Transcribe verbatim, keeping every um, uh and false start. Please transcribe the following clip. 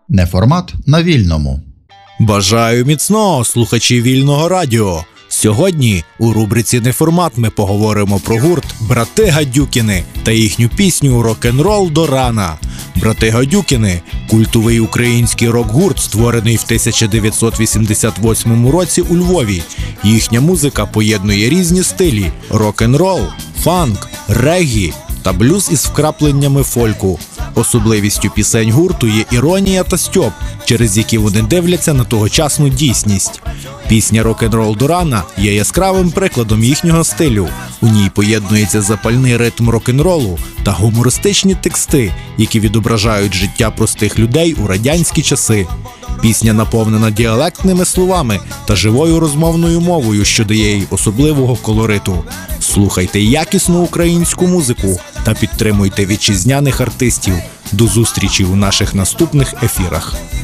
Неформат на вільному. Бажаю міцного, слухачі Вільного радіо. Сьогодні у рубриці «Неформат» ми поговоримо про гурт «Брати Гадюкіни» та їхню пісню «Рок-н-рол до рана». «Брати Гадюкіни» – культовий український рок-гурт, створений в тисяча дев'ятсот вісімдесят восьмому році у Львові. Їхня музика поєднує різні стилі – рок-н-рол, фанк, регі та блюз із вкрапленнями фольку. Особливістю пісень гурту є іронія та стьоп, через які вони дивляться на тогочасну дійсність. Пісня «Рок-н-рол до рана» є яскравим прикладом їхнього стилю. У ній поєднується запальний ритм рок-н-ролу та гумористичні тексти, які відображають життя простих людей у радянські часи. Пісня наповнена діалектними словами та живою розмовною мовою, що дає їй особливого колориту. Слухайте якісну українську музику та підтримуйте вітчизняних артистів. До зустрічі у наших наступних ефірах.